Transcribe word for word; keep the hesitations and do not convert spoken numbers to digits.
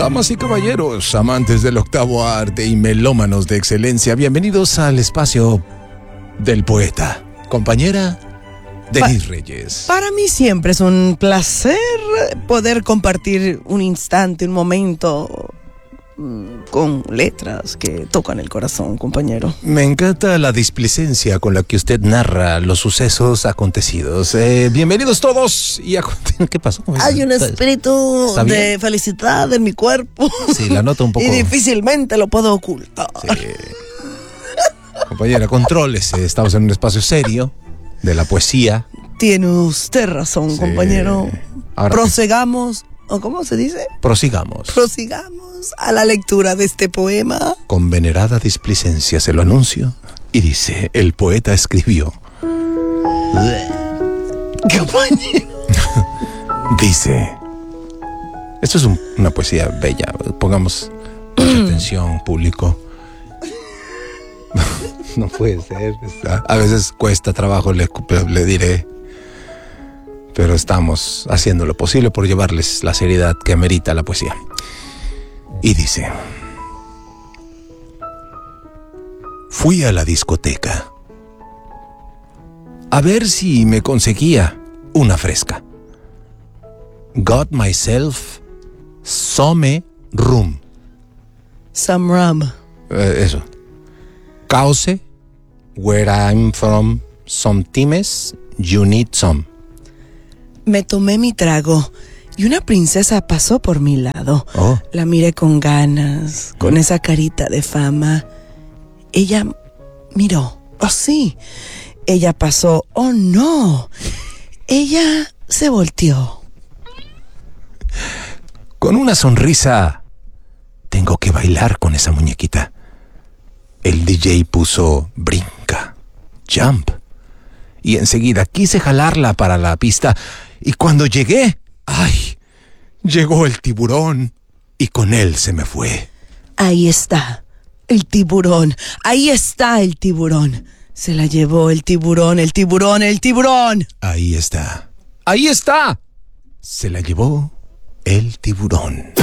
Damas y caballeros, amantes del octavo arte y melómanos de excelencia, bienvenidos al espacio del poeta. Compañera Denise pa- Reyes. Para mí siempre es un placer poder compartir un instante, un momento con letras que tocan el corazón, compañero. Me encanta la displicencia con la que usted narra los sucesos acontecidos. Eh, bienvenidos todos y a continuación, ¿qué pasó? Hay un espíritu de felicidad en mi cuerpo. Sí, la noto un poco. Y difícilmente lo puedo ocultar. Sí. Compañera, contrólese. Estamos en un espacio serio de la poesía. Tiene usted razón, sí, compañero. Ahora Prosegamos. ¿O cómo se dice? Prosigamos. Prosigamos a la lectura de este poema. Con venerada displicencia se lo anuncio. Y dice, el poeta escribió. Dice. Esto es un, una poesía bella. Pongamos mucha atención, público. No puede ser. A veces cuesta trabajo, le, le diré. Pero estamos haciendo lo posible por llevarles la seriedad que amerita la poesía. Y dice: fui a la discoteca a ver si me conseguía una fresca. Got myself some rum. Some rum. Eh, eso. Cause, where I'm from, sometimes you need some. Me tomé mi trago y una princesa pasó por mi lado. Oh. La miré con ganas, con esa carita de fama. Ella miró. Oh, sí. Ella pasó. Oh, no. Ella se volteó. Con una sonrisa, tengo que bailar con esa muñequita. El D J puso brinca, jump. Y enseguida quise jalarla para la pista. Y cuando llegué, ¡ay! Llegó el tiburón y con él se me fue. Ahí está, el tiburón. Ahí está el tiburón. Se la llevó el tiburón, el tiburón, el tiburón. Ahí está. Ahí está. Se la llevó el tiburón.